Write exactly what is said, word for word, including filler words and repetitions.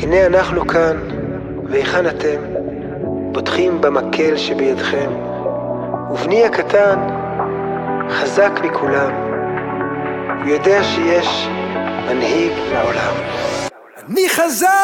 והנה אנחנו כאן, והיכן אתם? בוטחים במקל שבידכם, ובני הקטן חזק מכולם, הוא יודע שיש מנהיג לעולם. אני חזק!